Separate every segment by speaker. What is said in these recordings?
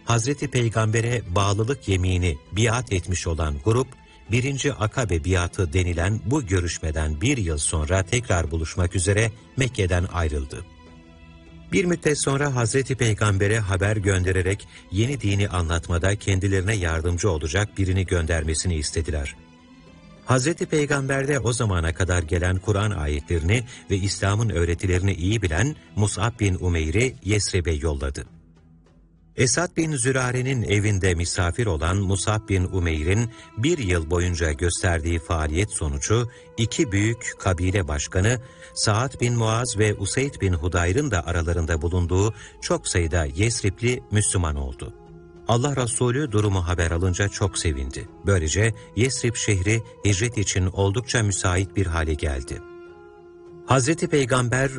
Speaker 1: Hazreti Peygamber'e bağlılık yemini biat etmiş olan grup, 1. Akabe biatı denilen bu görüşmeden 1 yıl sonra tekrar buluşmak üzere Mekke'den ayrıldı. Bir müddet sonra Hazreti Peygamber'e haber göndererek yeni dini anlatmada kendilerine yardımcı olacak birini göndermesini istediler. Hazreti Peygamber de o zamana kadar gelen Kur'an ayetlerini ve İslam'ın öğretilerini iyi bilen Mus'ab bin Umeyr'i Yesrib'e yolladı. Esad bin Zürare'nin evinde misafir olan Mus'ab bin Umeyr'in 1 yıl boyunca gösterdiği faaliyet sonucu 2 büyük kabile başkanı Sa'd bin Muaz ve Useyd bin Hudayr'ın da aralarında bulunduğu çok sayıda Yesribli Müslüman oldu. Allah Resulü durumu haber alınca çok sevindi. Böylece Yesrib şehri hicret için oldukça müsait bir hale geldi. Hazreti Peygamber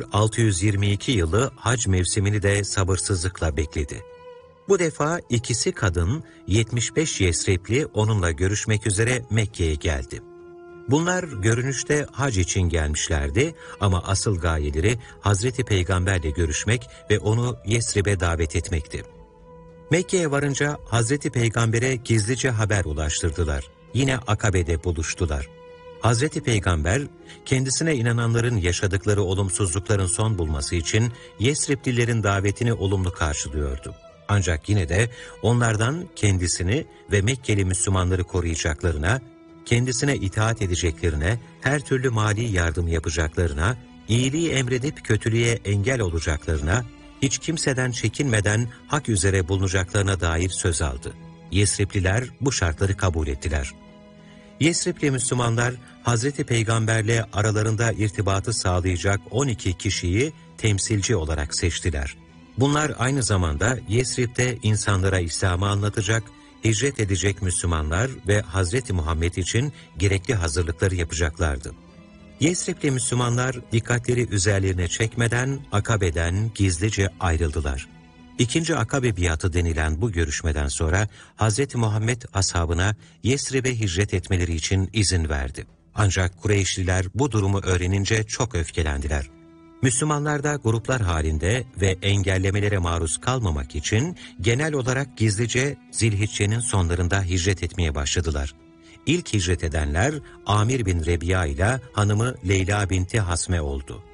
Speaker 1: 622 yılı hac mevsimini de sabırsızlıkla bekledi. Bu defa ikisi kadın 75 Yesribli onunla görüşmek üzere Mekke'ye geldi. Bunlar görünüşte hac için gelmişlerdi ama asıl gayeleri Hazreti Peygamberle görüşmek ve onu Yesrib'e davet etmekti. Mekke'ye varınca Hazreti Peygamber'e gizlice haber ulaştırdılar. Yine Akabe'de buluştular. Hazreti Peygamber, kendisine inananların yaşadıkları olumsuzlukların son bulması için Yesriblilerin davetini olumlu karşılıyordu. Ancak yine de onlardan kendisini ve Mekkeli Müslümanları koruyacaklarına, kendisine itaat edeceklerine, her türlü mali yardım yapacaklarına, iyiliği emredip kötülüğe engel olacaklarına, hiç kimseden çekinmeden hak üzere bulunacaklarına dair söz aldı. Yesribliler bu şartları kabul ettiler. Yesribli Müslümanlar, Hazreti Peygamberle aralarında irtibatı sağlayacak 12 kişiyi temsilci olarak seçtiler. Bunlar aynı zamanda Yesrib'de insanlara İslam'ı anlatacak, hicret edecek Müslümanlar ve Hazreti Muhammed için gerekli hazırlıkları yapacaklardı. Yesribli Müslümanlar dikkatleri üzerlerine çekmeden Akabe'den gizlice ayrıldılar. 2. Akabe biatı denilen bu görüşmeden sonra Hazreti Muhammed ashabına Yesrib'e hicret etmeleri için izin verdi. Ancak Kureyşliler bu durumu öğrenince çok öfkelendiler. Müslümanlar da gruplar halinde ve engellemelere maruz kalmamak için genel olarak gizlice Zilhicce'nin sonlarında hicret etmeye başladılar. İlk hicret edenler Amir bin Rebiya ile hanımı Leyla binti Hasme oldu.